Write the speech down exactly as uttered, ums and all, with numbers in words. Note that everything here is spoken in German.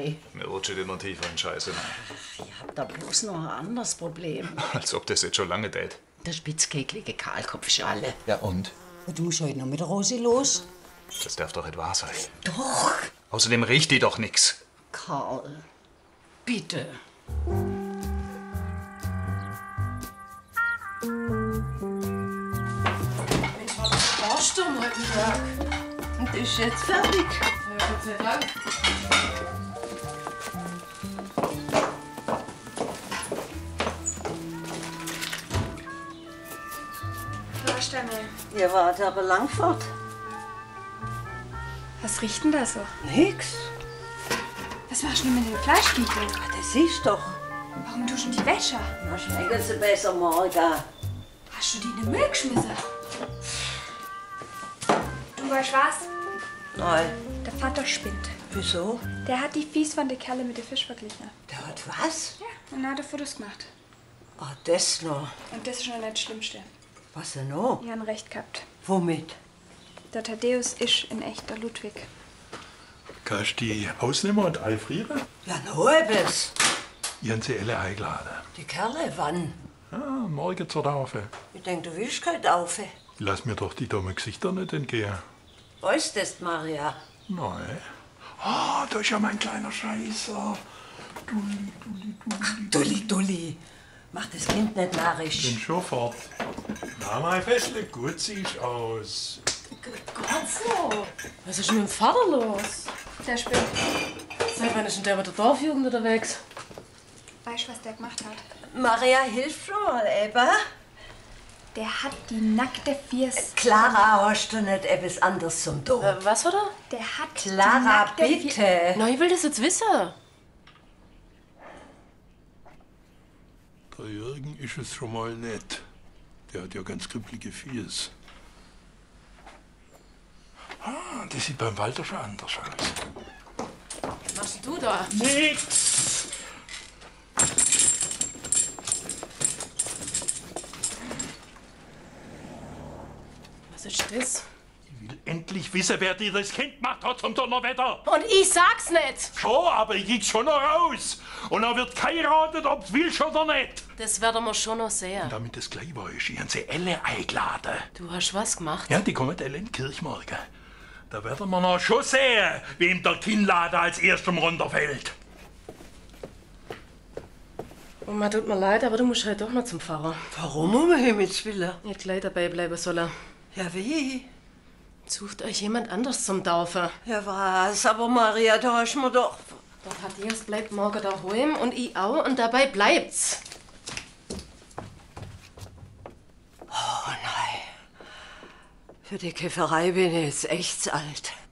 rein. Mir rutscht immer tiefer in Scheiße rein. Ich hab da bloß noch ein anderes Problem. Als ob das jetzt schon lange tät. Der spitzkeklige Kahlkopf ist alle. Ja und? Und du musst heute noch mit der Rosi los? Das darf doch nicht wahr sein. Doch. Außerdem riecht die doch nix. Karl, bitte. Mensch, war das Barsturm heute Mittag? Und das ist jetzt fertig. Ja, Gott sei Dank. Was denn? Ihr wart aber lang fort. Was riecht denn da so? Nix. Was machst du denn mit dem Fleischkietel? Das siehst doch. Warum duschen die Wäsche? Na, schmecken sie besser morgen. Hast du die in den Müll geschmissen? Du weißt was? Nein. Der Vater spinnt. Wieso? Der hat die Fies von der Kerle mit dem Fisch verglichen. Der hat was? Ja, und dann hat er Fotos gemacht. Ah, das noch. Und das ist schon nicht das Schlimmste. Was denn noch? Die haben recht gehabt. Womit? Der Thaddäus ist ein echter Ludwig. Kannst du die ausnehmen und einfrieren? Ja, noch etwas. Ich habe sie alle eingeladen. Die Kerle, wann? Ja, morgen zur Taufe. Ich denk, du willst keine Taufe. Lass mir doch die dummen Gesichter nicht entgehen. Weißt du das, Maria? Nein. Ah, da ist ja mein kleiner Scheißer. Dulli, Dulli, Dulli. Dulli, Dulli. Mach das Kind nicht narrisch. Bin schon fort. Na, mein Fessle, gut siehst aus. Gott so. Was ist mit dem Vater los? Der spinnt. Seit wann ist denn der mit der Dorfjugend unterwegs? Weißt du, was der gemacht hat? Maria, hilf schon mal, Eba. Der hat die nackte Fies. Clara, hast du nicht etwas anderes zum tun? Äh, was, oder? Der hat Clara, die nackte bitte. Fies. Na, ich will das jetzt wissen. Der Jürgen ist es schon mal nett. Der hat ja ganz kribbelige Fies. Ah, das sieht beim Walter schon anders aus. Was machst denn du da? Nix! Was ist das? Ich will endlich wissen, wer dir das Kind gemacht hat zum Donnerwetter. Und ich sag's nicht. Schon, aber ich krieg's schon noch raus. Und dann wird geheiratet, ob's willst oder nicht. Das werden wir schon noch sehen. Damit es gleich war, ich habe sie alle eingeladen. Du hast was gemacht? Ja, die kommen alle in die Kirche morgen. Da werden wir noch schon sehen, wem der Kinnlader als erstem runterfällt. Oma, tut mir leid, aber du musst halt doch noch zum Pfarrer. Warum um Himmels Willen? Ihr gleich dabei bleiben sollen. Ja, wie? Sucht euch jemand anders zum Taufen. Ja, was? Aber Maria, da hast du mir doch... Der Thaddäus bleibt morgen daheim und ich auch und dabei bleibt's. Oh nein. Für die Kifferei bin ich jetzt echt alt.